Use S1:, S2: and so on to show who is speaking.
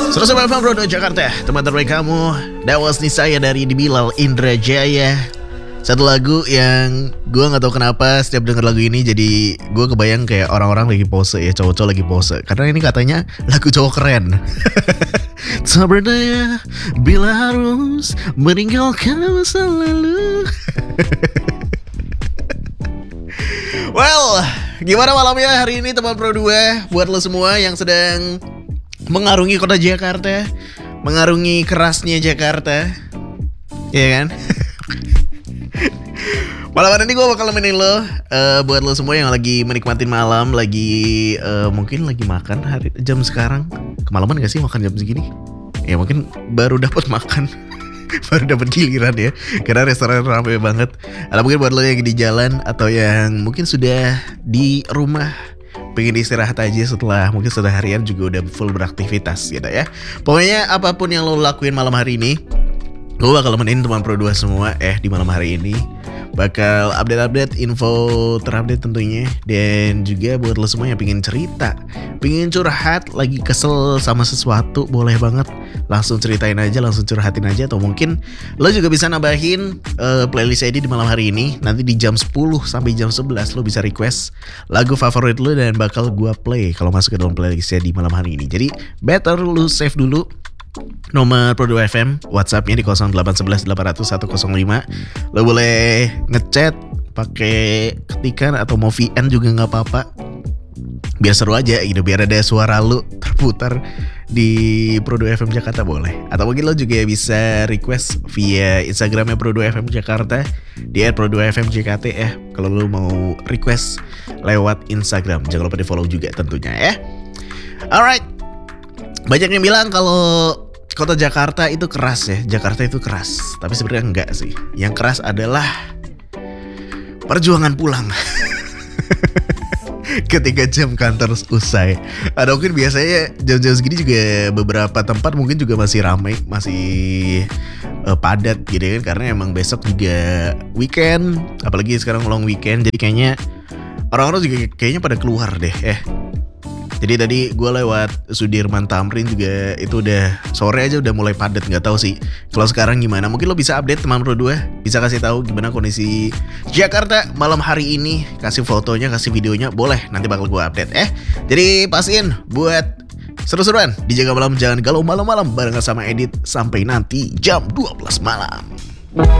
S1: 107.5 FM Rodo Jakarta, teman terbaik kamu. That was nih saya dari Bilal Indrajaya. Satu lagu yang gue gak tahu kenapa setiap denger lagu ini jadi gue kebayang kayak orang-orang lagi pose ya, cowok-cowok lagi pose. Karena ini katanya lagu cowok keren. Tak berdaya bila harus meninggalkan masa lalu. Well, gimana malamnya hari ini teman Pro 2? Buat lo semua yang sedang mengarungi kota Jakarta, mengarungi kerasnya Jakarta, ya kan? Malam ini gue bakal nemenin lo, buat lo semua yang lagi menikmatin malam, lagi mungkin lagi makan jam sekarang. Kemalaman gak sih makan jam segini? Ya mungkin baru dapat makan, baru dapat giliran ya, karena restoran ramai banget. Atau mungkin buat lo yang di jalan atau yang mungkin sudah di rumah, pengen istirahat aja setelah harian juga udah full beraktivitas gitu ya. Pokoknya apapun yang lo lakuin malam hari ini, gue bakal nemenin teman Pro 2 semua di malam hari ini. Bakal update info terupdate tentunya. Dan juga buat lo semua yang pengen cerita, pengen curhat, lagi kesel sama sesuatu, boleh banget langsung ceritain aja, langsung curhatin aja. Atau mungkin lo juga bisa nambahin playlist ID di malam hari ini. Nanti di jam 10 sampai jam 11 lo bisa request lagu favorit lo dan bakal gua play kalau masuk ke dalam playlistnya di malam hari ini. Jadi better lo save dulu nomor Pro 2 FM, WhatsAppnya di 0811 800 105. Lo boleh ngechat pakai ketikan atau mau VN juga nggak apa-apa. Biar seru aja gitu, biar ada suara lo terputar di Pro 2 FM Jakarta boleh. Atau mungkin lo juga bisa request via Instagramnya Pro 2 FM Jakarta di @Pro2FM JKT ya. Kalau lo mau request lewat Instagram, jangan lupa di follow juga tentunya ya. Alright, banyak yang bilang kalau kota Jakarta itu keras ya. Jakarta itu keras, tapi sebenarnya enggak sih. Yang keras adalah perjuangan pulang. Ketika jam kantor usai. Ada mungkin biasanya jam-jam segini juga beberapa tempat mungkin juga masih ramai, masih padat gitu kan. Karena emang besok juga weekend, apalagi sekarang long weekend. Jadi kayaknya orang-orang juga kayaknya pada keluar deh Jadi tadi gue lewat Sudirman Tamrin juga itu udah sore aja udah mulai padat. Nggak tahu sih kalau sekarang gimana. Mungkin lo bisa update teman Pro 2, bisa kasih tahu gimana kondisi Jakarta malam hari ini. Kasih fotonya, kasih videonya, boleh. Nanti bakal gue update Jadi pastiin buat seru-seruan di Jaga Malam, jangan galau malam-malam barengan sama Edit sampai nanti jam 12 malam.